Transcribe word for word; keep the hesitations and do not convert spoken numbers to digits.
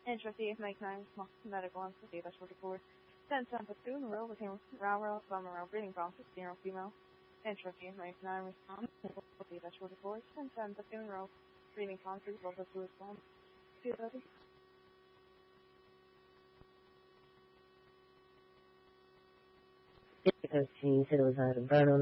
Entropy make nine medical entity that's forty-four. Ten times the student row with him railroad from around breeding process, female female. Entropy make nine response entity that's forty-four. Ten times the student row breeding process, both of two response. Thirteen, so it was out of burn on